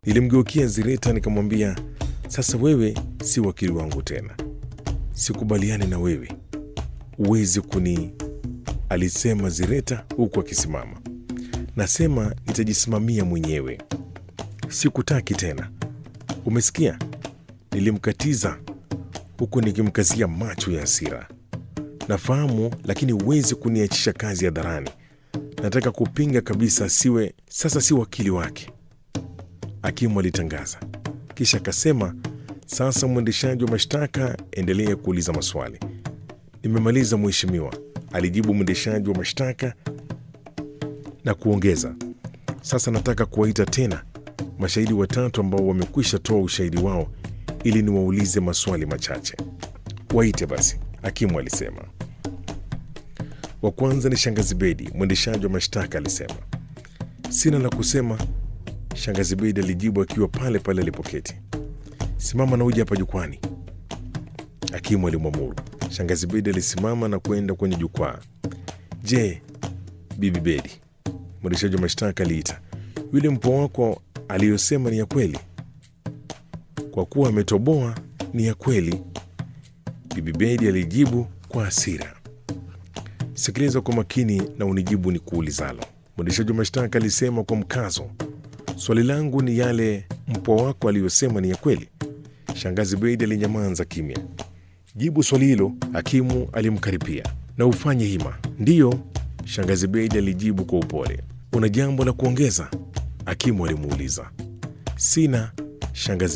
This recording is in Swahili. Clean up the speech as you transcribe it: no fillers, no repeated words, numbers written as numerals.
Nilimgeukia Zireta nikamwambia, sasa wewe si wakili wangu tena, sikubaliani na wewe, uwezi kuni, alisema Zireta huku akisimama. Nasema nitajisimamia mwenyewe, sikutaki tena, umesikia? Nilimkatiza huku nikimkazia macho ya hasira. Nafahamu, lakini huwezi kuniachisha kazi hadharani. Nataka kupinga kabisa, sasa si wakili wake, hakimu alitangaza. Kisha akasema, sasa mwendeshaji wa mashtaka, endelea kuuliza maswali. Nimemaliza mheshimiwa, alijibu mwendeshaji wa mashtaka na kuongeza, sasa nataka kuwaita tena mashahidi watatu ambao wamekwisha toa ushahidi wao ili niwaulize maswali machache. Waite basi, hakimu alisema. Wa kwanza ni Shangazi Bedi, mwendeshaji wa mashtaka alisema. Sina la kusema, Shangazi Bedi alijibu akiwa pale pale alipoketi. Simama na uje hapa jukwani, hakimu alimwamuru. Shangazi Bedi alisimama na kwenda kwenye jukwaa. Je, Bibi Bedi, mwendeshaji wa mashtaka aliita, yule mpwa wako aliyosema ni ya kweli? Kwa kuwa ametoboa, ni ya kweli, Bibi Bedi alijibu kwa hasira. Sikiliza kwa makini na unijibu ni kuulizalo, mwendeshaji wa mashtaka alisema kwa mkazo. Swali langu ni yale mpwa wako aliyosema ni ya kweli? Shangazi Bedi alinyamaza kimya. Jibu swali hilo, hakimu alimkaripia. Na ufanye hima. Ndiyo, Shangazi Bedi alijibu kwa upole. Una jambo la kuongeza? Hakimu alimuuliza. Sina, Shangazi